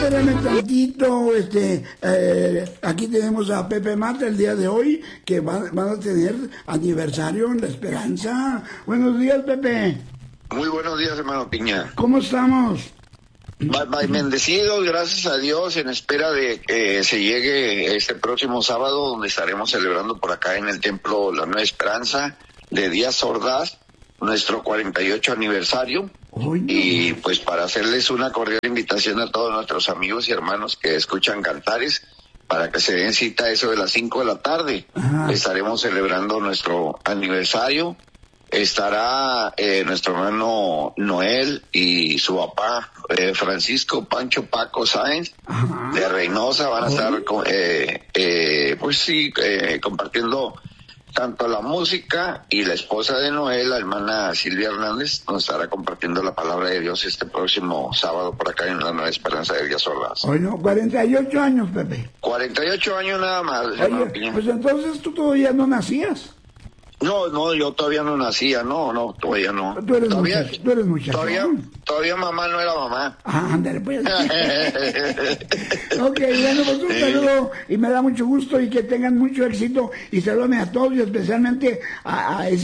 espérame tantito, aquí tenemos a Pepe Mata el día de hoy, que van a tener aniversario en La Esperanza. Buenos días, Pepe. Muy buenos días, hermano Piña. ¿Cómo estamos? Bendecidos, gracias a Dios, en espera de que se llegue este próximo sábado, donde estaremos celebrando por acá en el Templo La Nueva Esperanza de Díaz Ordaz, nuestro 48 aniversario. Y pues para hacerles una cordial invitación a todos nuestros amigos y hermanos que escuchan Cantares, para que se den cita a eso de las 5 de la tarde. Ajá. Estaremos celebrando nuestro aniversario. Estará nuestro hermano Noel y su papá Francisco Pancho Paco Sáenz. Ajá. De Reynosa. Van a estar compartiendo tanto la música, y la esposa de Noel, la hermana Silvia Hernández, nos estará compartiendo la palabra de Dios este próximo sábado por acá en la Nueva Esperanza de Díaz Ordaz. Bueno, 48 años, Pepe. 48 años nada más. Oye, pues entonces tú todavía no nacías. No, yo todavía no nacía, todavía no. Tú eres muchacho. Todavía mamá no era mamá. Ah, ándale, pues. Ok, bueno, pues un saludo, y me da mucho gusto, y que tengan mucho éxito, y salúdame a todos, y especialmente a ese